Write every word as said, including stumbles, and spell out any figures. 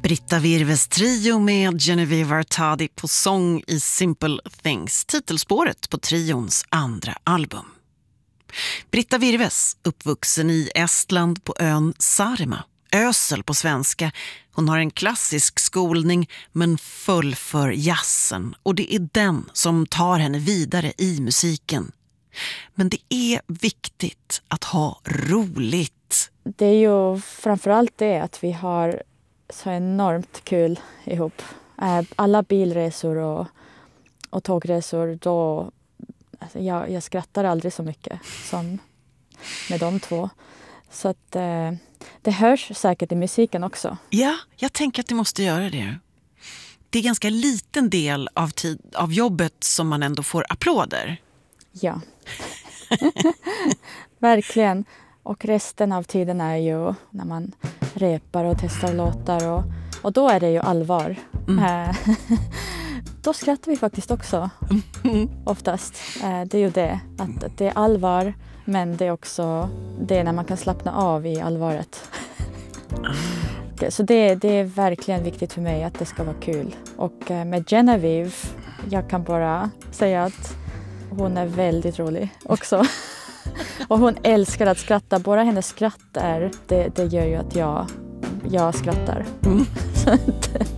Britta Virves trio med Genevieve Artadi på sång i Simple Things, titelspåret på trions andra album. Britta Virves, uppvuxen i Estland på ön Saaremaa, ösel på svenska. Hon har en klassisk skolning men full för jazzen, och det är den som tar henne vidare i musiken. Men det är viktigt att ha roligt. Det är ju framförallt det att vi har så enormt kul ihop. Alla bilresor och, och tågresor, då alltså jag, jag skrattar aldrig så mycket som med de två. Så att eh, det hörs säkert i musiken också. Ja, jag tänker att det måste göra det. Det är ganska liten del av, tid, av jobbet som man ändå får applåder. Ja, verkligen. Och resten av tiden är ju när man repar och testar låtar. Och, och då är det ju allvar. Mm. Då skrattar vi faktiskt också. Mm. Oftast. Det är ju det. Att det är allvar, men det är också det när man kan slappna av i allvaret. Mm. Så det, det är verkligen viktigt för mig att det ska vara kul. Och med Genevieve, jag kan bara säga att hon är väldigt rolig också. Och hon älskar att skratta. Bara hennes skratt är, det, det gör ju att jag, jag skrattar. Mm.